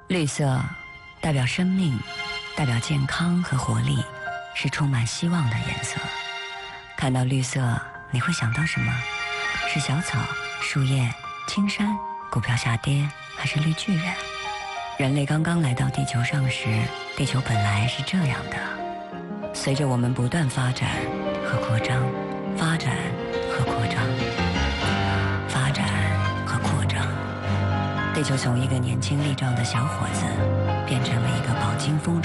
绿色代表生命，代表健康和活力，是充满希望的颜色。看到绿色，你会想到什么？是小草、树叶、青山、股票下跌，还是绿巨人？人类刚刚来到地球上时，地球本来是这样的。随着我们不断发展和扩张，发展和扩张，发展和扩张，地球从一个年轻力壮的小伙子变成了一个饱经风